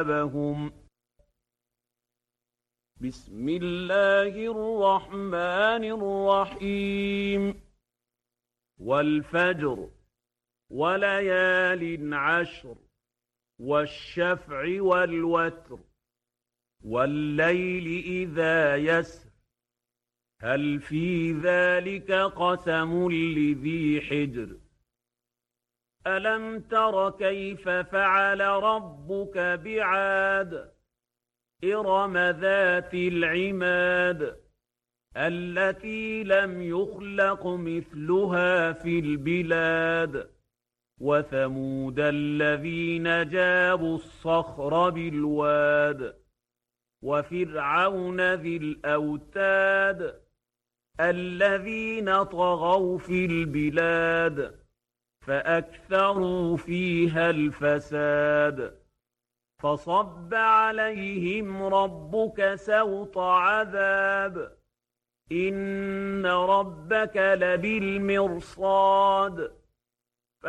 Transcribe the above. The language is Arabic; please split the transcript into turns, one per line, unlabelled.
بهم. بسم الله الرحمن الرحيم. والفجر وليال عشر والشفع والوتر والليل إذا يسر هل في ذلك قسم لذي حجر ألم تر كيف فعل ربك بعاد إرم ذات العماد التي لم يخلق مثلها في البلاد وثمود الذين جابوا الصخر بالواد وفرعون ذي الأوتاد الذين طغوا في البلاد فأكثروا فيها الفساد فصب عليهم ربك سوط عذاب إن ربك لبالمرصاد